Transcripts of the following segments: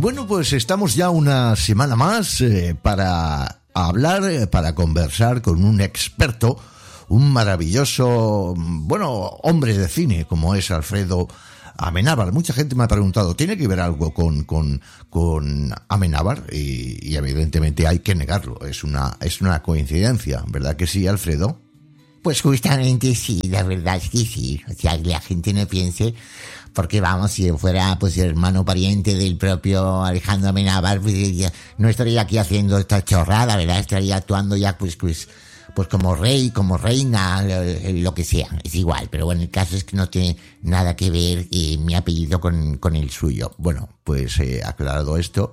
Bueno, pues estamos ya una semana más para hablar, para conversar con un experto, un maravilloso, hombre de cine como es Alfredo Amenábar. Mucha gente me ha preguntado, ¿tiene que ver algo con Amenábar? Y evidentemente hay que negarlo, es una coincidencia, ¿verdad que sí, Alfredo? Pues justamente sí, la verdad es que sí. O sea, que la gente no piense, porque vamos, si fuera pues hermano pariente del propio Alejandro Amenábar, pues ya no estaría aquí haciendo esta chorrada, ¿verdad? Estaría actuando ya pues como rey, como reina, lo que sea, es igual. Pero bueno, el caso es que no tiene nada que ver mi apellido con el suyo. Bueno, pues aclarado esto,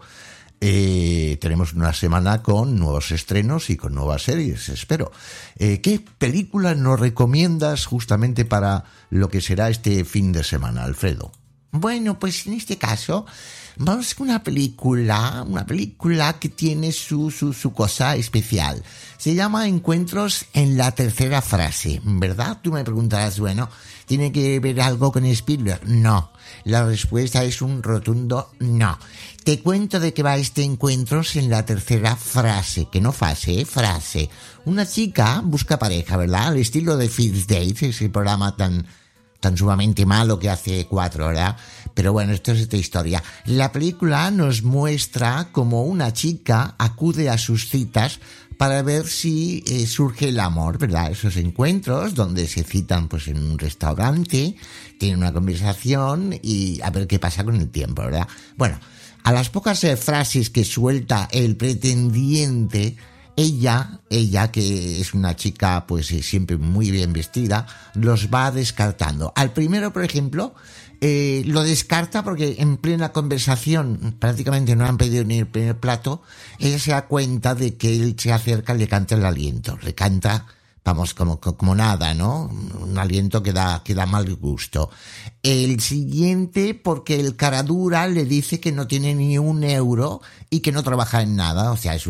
tenemos una semana con nuevos estrenos y con nuevas series, espero. ¿Qué película nos recomiendas justamente para lo que será este fin de semana, Alfredo? Bueno, pues en este caso vamos con una película que tiene su cosa especial. Se llama Encuentros en la tercera frase, ¿verdad? Tú me preguntarás, bueno, ¿tiene que ver algo con Spielberg? No. La respuesta es un rotundo no. Te cuento de qué va este Encuentros en la tercera frase, que no fase, frase. Una chica busca pareja, ¿verdad? Al estilo de First Dates, ese programa tan sumamente malo que hace 4, ¿verdad? Pero bueno, esto es esta historia. La película nos muestra cómo una chica acude a sus citas para ver si surge el amor, ¿verdad? Esos encuentros donde se citan pues en un restaurante, tienen una conversación y a ver qué pasa con el tiempo, ¿verdad? Bueno, a las pocas frases que suelta el pretendiente, ella, que es una chica pues siempre muy bien vestida, los va descartando. Al primero, por ejemplo, lo descarta porque en plena conversación, prácticamente no han pedido ni el primer plato, ella se da cuenta de que él se acerca y le canta el aliento. Le canta, vamos, como nada, ¿no? Un aliento que da mal gusto. El siguiente, porque el caradura le dice que no tiene ni €1 y que no trabaja en nada. O sea, es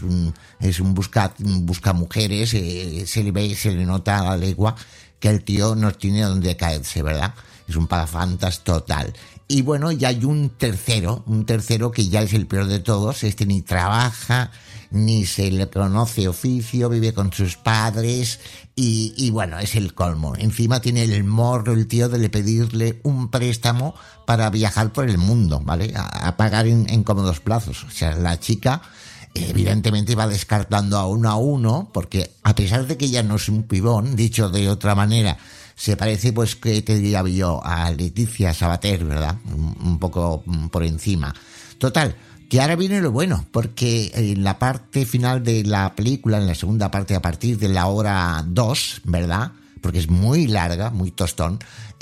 un busca mujeres, se le nota a la legua que el tío no tiene donde caerse, ¿verdad? Es un pagafantas total. Y bueno, ya hay un tercero que ya es el peor de todos. Este ni trabaja, ni se le conoce oficio, vive con sus padres y bueno, es el colmo. Encima tiene el morro el tío de pedirle un préstamo para viajar por el mundo, ¿vale? A pagar en cómodos plazos. O sea, la chica evidentemente va descartando a uno, porque a pesar de que ella no es un pibón, dicho de otra manera, se parece, pues, que te diría yo, a Leticia Sabater, ¿verdad? Un poco por encima. Total, que ahora viene lo bueno, porque en la parte final de la película, en la segunda parte, a partir de la hora 2, ¿verdad? Porque es muy larga, muy tostón,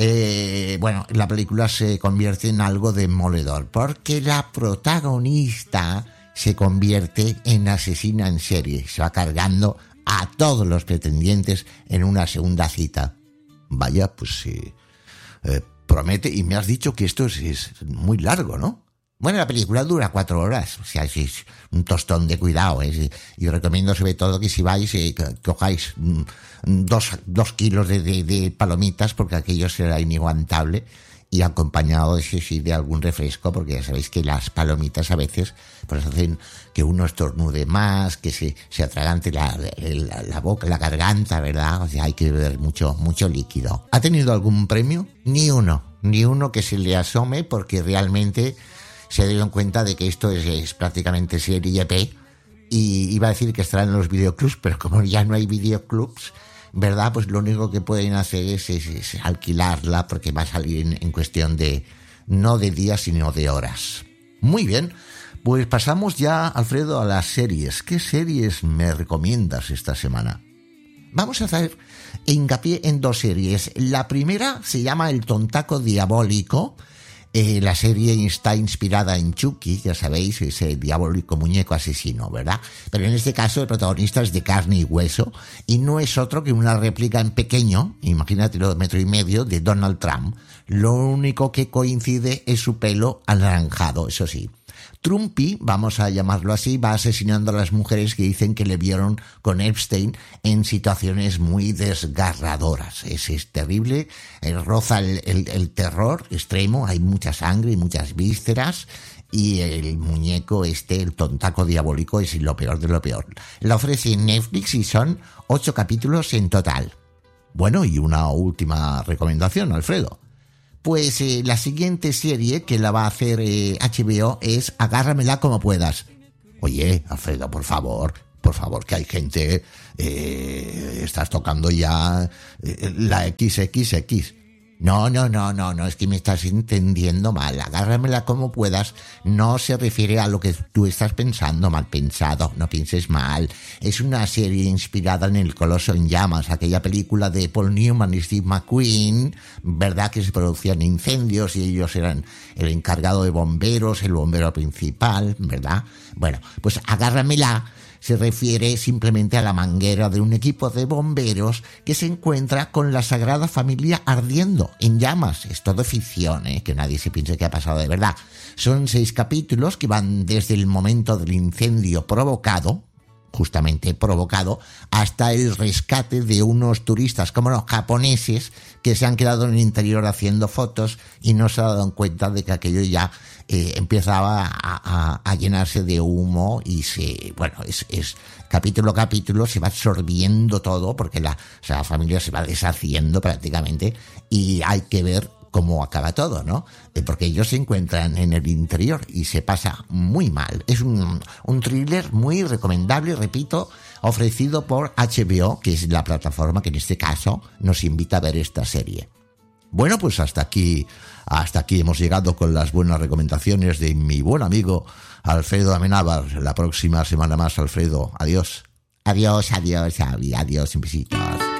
la película se convierte en algo demoledor, porque la protagonista se convierte en asesina en serie, se va cargando a todos los pretendientes en una segunda cita. Vaya, pues sí, promete, y me has dicho que esto es muy largo, ¿no? Bueno, la película dura 4 horas, o sea, es un tostón de cuidado, y recomiendo sobre todo que si vais, cojáis 2 kilos de palomitas, porque aquello será inaguantable, y acompañado de algún refresco, porque ya sabéis que las palomitas a veces pues hacen que uno estornude más, que se atragante la boca, la garganta, ¿verdad? O sea, hay que beber mucho líquido. ¿Ha tenido algún premio? Ni uno que se le asome, porque realmente se dieron cuenta de que esto es prácticamente serie B, y iba a decir que estará en los videoclubs, pero como ya no hay videoclubs, ¿verdad? Pues lo único que pueden hacer es alquilarla, porque va a salir en cuestión de, no de días, sino de horas. Muy bien, pues pasamos ya, Alfredo, a las series. ¿Qué series me recomiendas esta semana? Vamos a hacer hincapié en 2 series. La primera se llama El Tontaco Diabólico. La serie está inspirada en Chucky, ya sabéis, ese diabólico muñeco asesino, ¿verdad? Pero en este caso el protagonista es de carne y hueso y no es otro que una réplica en pequeño, imagínatelo, 1,5 metros, de Donald Trump. Lo único que coincide es su pelo anaranjado, eso sí. Trumpy, vamos a llamarlo así, va asesinando a las mujeres que dicen que le vieron con Epstein en situaciones muy desgarradoras. Es terrible, roza el terror extremo, hay mucha sangre y muchas vísceras, y el muñeco el tontaco diabólico, es lo peor de lo peor. La ofrece Netflix y son 8 capítulos en total. Bueno, y una última recomendación, Alfredo. Pues la siguiente serie que la va a hacer HBO es Agárramela como puedas. Oye, Alfredo, por favor, que hay gente... estás tocando ya la XXX. No, es que me estás entendiendo mal. Agárramela como puedas no se refiere a lo que tú estás pensando, mal pensado, no pienses mal. Es una serie inspirada en El Coloso en Llamas, aquella película de Paul Newman y Steve McQueen, ¿verdad? Que se producían incendios y ellos eran el encargado de bomberos, el bombero principal, ¿verdad? Bueno, pues agárramela se refiere simplemente a la manguera de un equipo de bomberos que se encuentra con la Sagrada Familia ardiendo en llamas. Es todo ficción, que nadie se piense que ha pasado de verdad. Son 6 capítulos que van desde el momento del incendio provocado, justamente provocado, hasta el rescate de unos turistas como los japoneses que se han quedado en el interior haciendo fotos y no se han dado cuenta de que aquello ya empezaba a llenarse de humo y es capítulo a capítulo se va absorbiendo todo porque la familia se va deshaciendo prácticamente y hay que ver cómo acaba todo, ¿no? Porque ellos se encuentran en el interior y se pasa muy mal. Es un thriller muy recomendable, repito, ofrecido por HBO, que es la plataforma que en este caso nos invita a ver esta serie. Bueno, pues hasta aquí hemos llegado con las buenas recomendaciones de mi buen amigo Alfredo Amenábar. La próxima semana más, Alfredo. Adiós. Adiós, Xavi. Adiós, besitos.